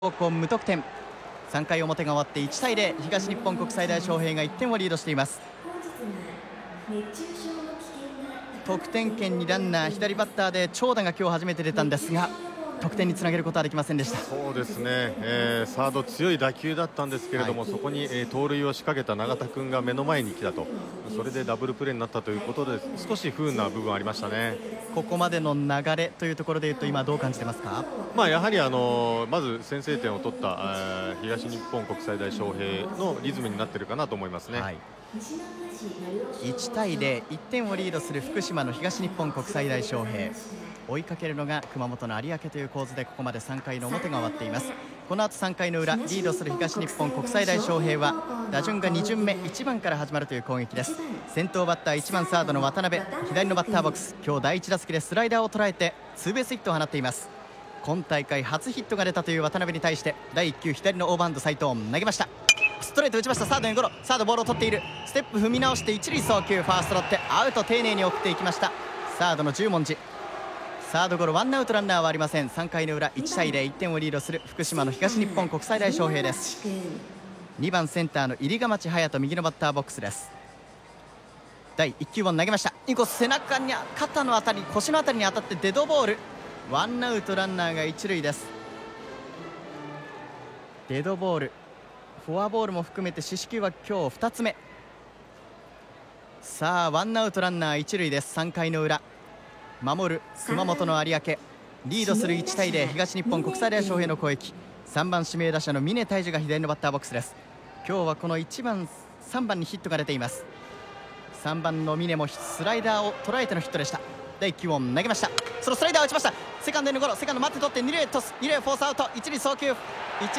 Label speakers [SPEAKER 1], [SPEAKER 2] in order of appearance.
[SPEAKER 1] 高校無得点。3回表が終わって1対0、東日本国際大昌平が1点をリードしています。得点圏にランナー、左バッターで長打が今日初めて出たんですが、得点につなげることはできませんでした。
[SPEAKER 2] そうですね、サード強い打球だったんですけれども、そこに、盗塁を仕掛けた永田君が目の前に来たと、それでダブルプレーになったということで、少し不運な部分ありましたね。
[SPEAKER 1] ここまでの流れというところでいうと、今どう感じてますか？
[SPEAKER 2] やはりまず先制点を取った、東日本国際大昌平のリズムになっているかなと思いますね。
[SPEAKER 1] 1対0、1点をリードする福島の東日本国際大昌平、追いかけるのが熊本の有明という構図で、ここまで3回の表が終わっています。この後3回の裏、リードする東日本国際大昌平は打順が2巡目、1番から始まるという攻撃です。先頭バッター1番サードの渡辺、左のバッターボックス、今日第1打席でスライダーを捉えてツーベースヒットを放っています。今大会初ヒットが出たという渡辺に対して、第1球左のオーバーハンド斉藤投げました。ストレート打ちました。サードにゴロ、サードボールを取っている。ステップ踏み直して一塁送球、ファーストロッテアウト、丁寧に送っていきました。サードの十文字、サードゴロ、ワンアウトランナーはありません。3回の裏、1対0、1点をリードする福島の東日本国際大昌平です。2番センターの入賀町隼人、右のバッターボックスです。第1球を投げました。インコース、背中に肩のあたり、腰のあたりに当たってデッドボール。ワンアウトランナーが一塁です。デッドボール、フォアボールも含めて四死球は今日2つ目。さあワンアウトランナー一塁です。3回の裏、守る熊本の有明、リードする1対0、東日本国際大昌平の攻撃。3番指名打者の峰泰樹が左のバッターボックスです。今日はこの1番3番にヒットが出ています。3番の峰もスライダーを捉えてのヒットでした。第1球を投げました。そのスライダーを打ちました。セカンドへのゴロ、セカンド待って取って二塁へトス、二塁へフォースアウト、一塁送球、